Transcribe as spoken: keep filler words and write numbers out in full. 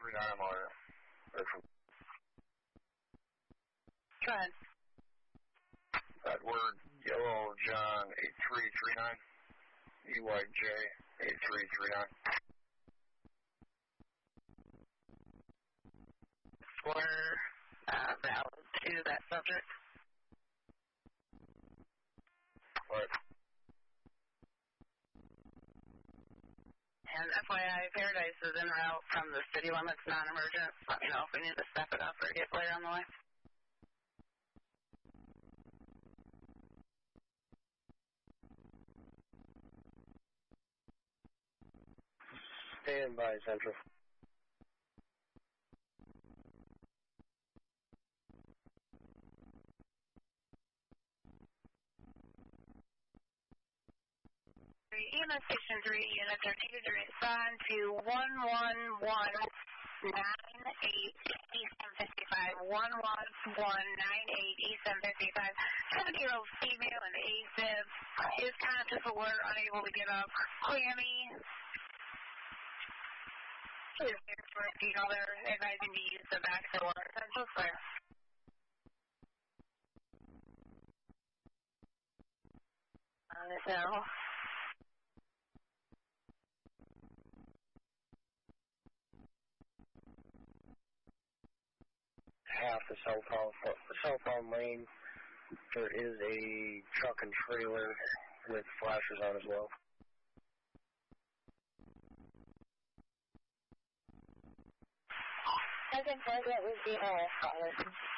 three nine, I'm on it. Go ahead. Edward Yellow John eight three three nine. E Y J eight three three nine. Square uh, valid to that subject. What? And F Y I, Paradise is en route from the city limits, non-emergent. Let me know if we need to step it up or get later on the way. Stand by, Central. E M S Station three units are needed to respond to one one one nine eight Eastern fifty-five. one one one nine eight Eastern fifty-five. seventy-year-old female and AFib is conscious, alert, unable to get up. Clammy. You know, they're advising to use the back door. Essential clear. On this now. Half the cell phone, cell phone lane. There is a truck and trailer with flashers on as well. I can tell that was the R F